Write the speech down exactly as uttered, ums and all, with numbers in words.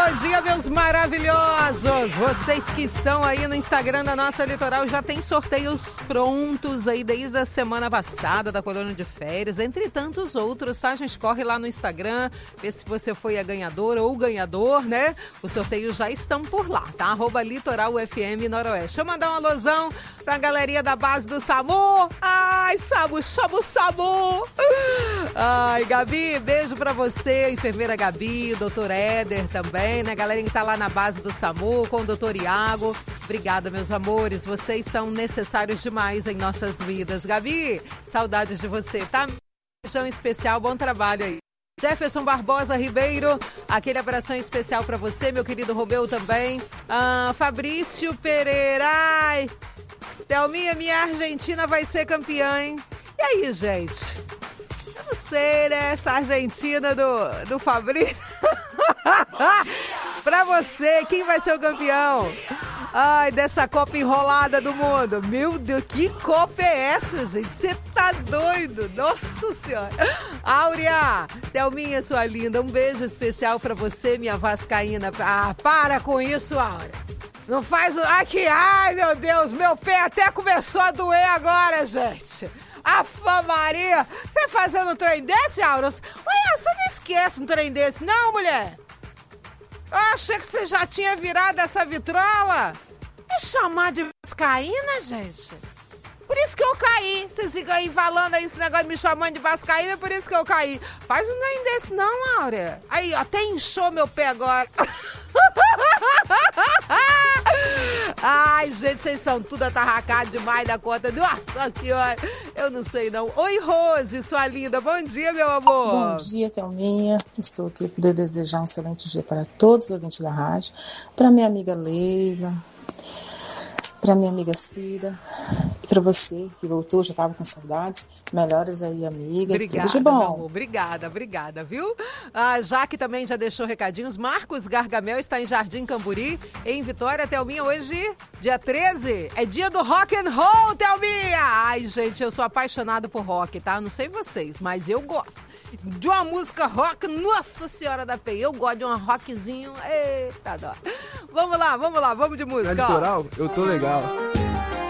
bom dia, meus maravilhosos! Vocês que estão aí no Instagram da nossa Litoral já tem sorteios prontos aí desde a semana passada da colônia de férias, entre tantos outros, tá? A gente corre lá no Instagram, vê se você foi a ganhadora ou ganhador, né? Os sorteios já estão por lá, tá? Arroba Litoral F M Noroeste. Deixa eu mandar uma alusão pra galerinha da base do SAMU. Ai, SAMU, chama o SAMU! Ai, Gabi, beijo pra você, enfermeira Gabi, doutor Éder também, né? Galera que tá lá na base do SAMU, com o doutor Iago. Obrigada, meus amores. Vocês são necessários demais em nossas vidas. Gabi, saudades de você, tá? Beijão especial, bom trabalho aí. Jefferson Barbosa Ribeiro, aquele abração especial pra você, meu querido Romeu também. Ah, Fabrício Pereira. Ai, Thelminha, minha Argentina vai ser campeã, hein? E aí, gente? Eu não sei, né? Essa Argentina do, do Fabrício. Pra você, quem vai ser o campeão? Ai, dessa Copa enrolada do mundo. Meu Deus, que Copa é essa, gente? Você tá doido? Nossa Senhora. Áurea, Thelminha, sua linda, um beijo especial pra você, minha vascaína. Ah, para com isso, Áurea. Não faz... Aqui, ai, meu Deus, meu pé até começou a doer agora, gente. Afa Maria, você fazendo um trem desse, Áurea? Olha, você não esquece um trem desse, não, mulher? Eu achei que você já tinha virado essa vitrola. Me chamar de vascaína, gente? Por isso que eu caí. Vocês ficam aí falando aí esse negócio de me chamando de vascaína, por isso que eu caí. Faz um trem desse não, Áurea. Aí, até inchou meu pé agora. Ai, gente, vocês são tudo atarracados demais da conta. Nossa senhora, eu não sei não. Oi, Rose, sua linda. Bom dia, meu amor. Bom dia, Thelminha. Estou aqui para desejar um excelente dia para todos os ouvintes da rádio. Para minha amiga Leila, para minha amiga Cida, e para você que voltou, já estava com saudades. Melhores aí, amiga. Obrigada, tudo de bom. Meu amor. Obrigada, obrigada, viu? A Jaque também já deixou recadinhos. Marcos Gargamel está em Jardim Camburi, em Vitória. Thelminha, hoje, dia treze, é dia do rock and roll, Thelminha! Ai, gente, eu sou apaixonada por rock, tá? Não sei vocês, mas eu gosto de uma música rock. Nossa Senhora da Penha, eu gosto de um rockzinho. Eita, dó. Vamos lá, vamos lá, vamos de música. Na Litoral, eu tô legal.